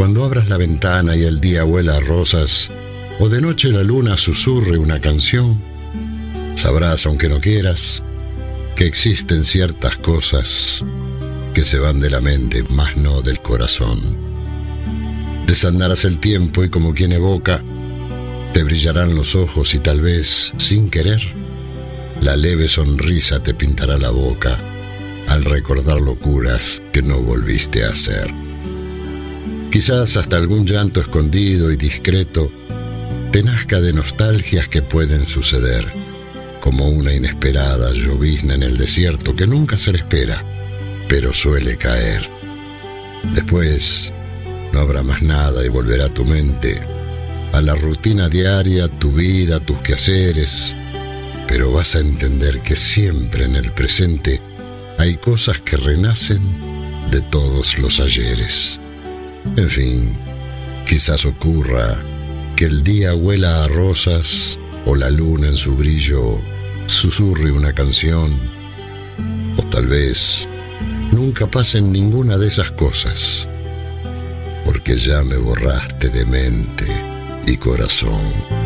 Cuando abras la ventana y el día huela a rosas, o de noche la luna susurre una canción, sabrás, aunque no quieras, que existen ciertas cosas que se van de la mente, mas no del corazón. Desandarás el tiempo y como quien evoca, te brillarán los ojos y tal vez, sin querer, la leve sonrisa te pintará la boca al recordar locuras que no volviste a hacer. Quizás hasta algún llanto escondido y discreto te nazca de nostalgias que pueden suceder, como una inesperada llovizna en el desierto que nunca se le espera, pero suele caer. Después no habrá más nada y volverá tu mente a la rutina diaria, tu vida, tus quehaceres, pero vas a entender que siempre en el presente hay cosas que renacen de todos los ayeres. En fin, quizás ocurra que el día huela a rosas o la luna en su brillo susurre una canción, o tal vez nunca pasen ninguna de esas cosas, porque ya me borraste de mente y corazón.